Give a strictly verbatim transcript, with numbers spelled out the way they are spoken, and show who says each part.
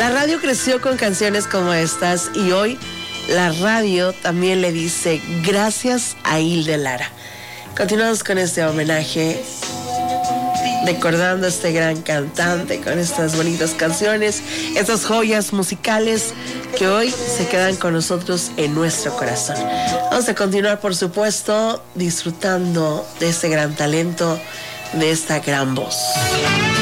Speaker 1: La radio creció con canciones como estas y hoy la radio también le dice gracias a Hilde Lara. Continuamos con este homenaje, recordando a este gran cantante con estas bonitas canciones, estas joyas musicales que hoy se quedan con nosotros en nuestro corazón. Vamos a continuar, por supuesto, disfrutando de este gran talento, de esta gran voz.